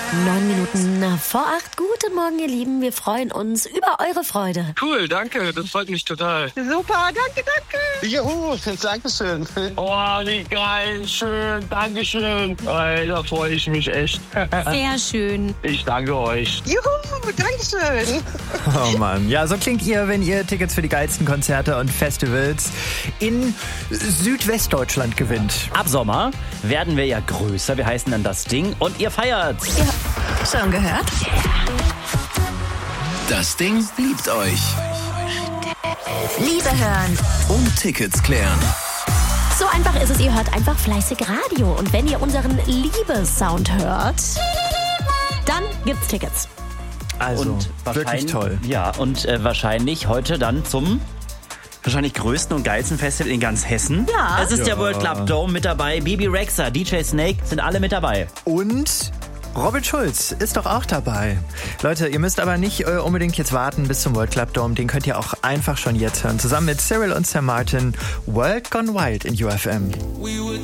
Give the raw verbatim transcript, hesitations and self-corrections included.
Neun Minuten vor acht. Guten Morgen, ihr Lieben. Wir freuen uns über eure Freude. Cool, danke. Das freut mich total. Super, danke, danke. Juhu, danke schön. Oh, wie geil. Schön, danke schön. Ey, da freue ich mich echt. Sehr schön. Ich danke euch. Juhu, danke schön. Oh Mann, ja, so klingt ihr, wenn ihr Tickets für die geilsten Konzerte und Festivals in Südwestdeutschland gewinnt. Ab Sommer werden wir ja größer. Wir heißen dann das Ding und ihr feiert. Ja. Schon gehört? Das Ding liebt euch. Liebe hören. Und Tickets klären. So einfach ist es. Ihr hört einfach fleißig Radio. Und wenn ihr unseren Liebessound hört, dann gibt's Tickets. Also, und wirklich toll. Ja, und äh, wahrscheinlich heute dann zum wahrscheinlich größten und geilsten Festival in ganz Hessen. Ja. Es ist Ja. der World Club Dome mit dabei. Bibi Rexha, D J Snake sind alle mit dabei. Und Robin Schulz ist doch auch dabei. Leute, ihr müsst aber nicht äh, unbedingt jetzt warten bis zum World Club Dome. Den könnt ihr auch einfach schon jetzt hören. Zusammen mit Cyril und Sam Martin. World Gone Wild in U F M. We were